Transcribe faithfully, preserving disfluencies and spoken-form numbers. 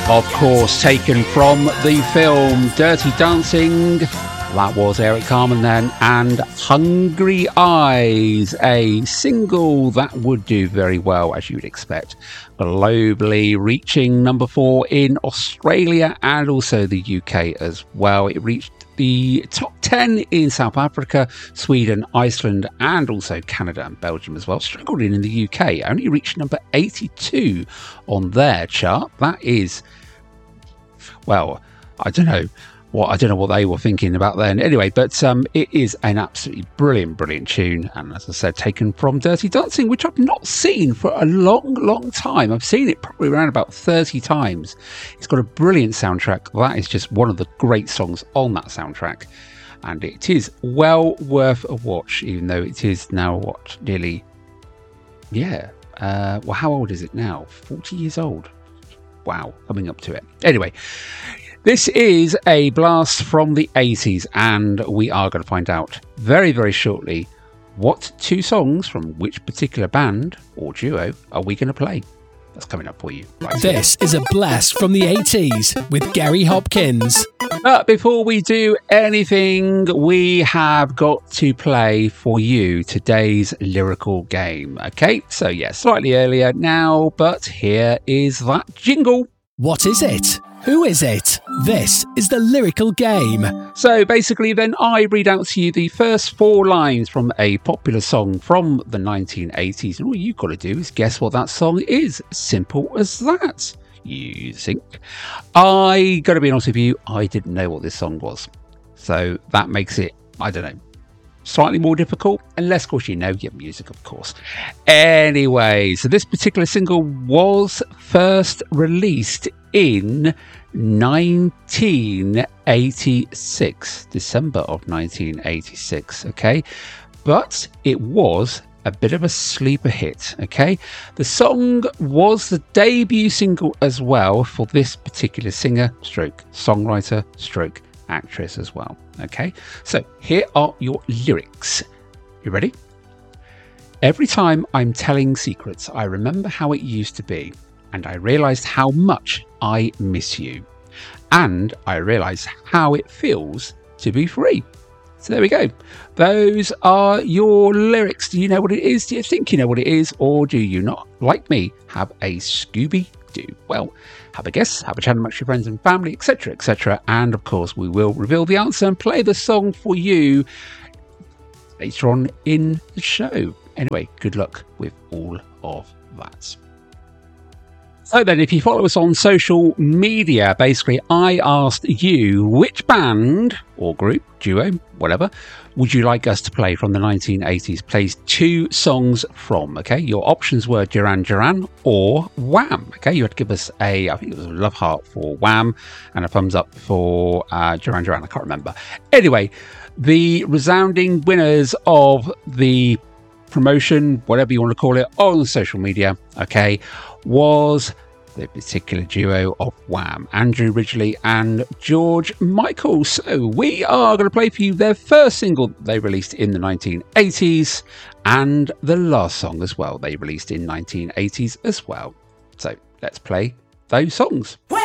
Of course, taken from the film Dirty Dancing. That was Eric Carmen then, and Hungry Eyes, a single that would do very well, as you would expect, globally, reaching number four in Australia and also the U K as well. It reached the top ten in South Africa, Sweden, Iceland, and also Canada and Belgium as well. Struggled in in the U K, only reached number eighty-two on their chart. That is, well, I don't know. Well, I don't know what they were thinking about then. Anyway, but um, it is an absolutely brilliant, brilliant tune. And as I said, taken from Dirty Dancing, which I've not seen for a long, long time. I've seen it probably around about thirty times. It's got a brilliant soundtrack. That is just one of the great songs on that soundtrack. And it is well worth a watch, even though it is now, what, nearly, yeah. Uh, well, how old is it now? forty years old. Wow, coming up to it. Anyway. This is a blast from the eighties, and we are going to find out very, very shortly what two songs from which particular band or duo are we going to play. That's coming up for you. Right this here. Is a blast from the eighties with Gary Hopkins. But before we do anything, we have got to play for you today's lyrical game. Okay, so yeah, slightly earlier now, but here is that jingle. What is it? Who is it? This is the lyrical game. So basically then I read out to you the first four lines from a popular song from the nineteen eighties. And all you've got to do is guess what that song is. Simple as that, you think. I got to be honest with you, I didn't know what this song was. So that makes it, I don't know, slightly more difficult, unless of course you know your music, of course. Anyway, so this particular single was first released in nineteen eighty-six, December of nineteen eighty-six, okay? But it was a bit of a sleeper hit, okay? The song was the debut single as well for this particular singer, stroke songwriter, stroke actress as well, okay? So here are your lyrics. You ready? Every time I'm telling secrets, I remember how it used to be, and I realized how much I miss you, and I realized how it feels to be free. So there we go. Those are your lyrics. Do you know what it is? Do you think you know what it is, or do you not, like me, have a Scooby-Doo? Well, have a guess, have a chat amongst your friends and family, et cetera, et cetera. And of course, we will reveal the answer and play the song for you later on in the show. Anyway, good luck with all of that. So then, if you follow us on social media, basically I asked you which band or group, duo, whatever, would you like us to play from the nineteen eighties? Plays two songs from, okay? Your options were Duran Duran or Wham, okay? You had to give us a, I think it was a love heart for Wham and a thumbs up for uh, Duran Duran, I can't remember. Anyway, the resounding winners of the promotion, whatever you want to call it, on social media, okay, was the particular duo of Wham, Andrew Ridgeley and George Michael. So we are going to play for you their first single they released in the nineteen eighties and the last song as well they released in nineteen eighties as well. So let's play those songs.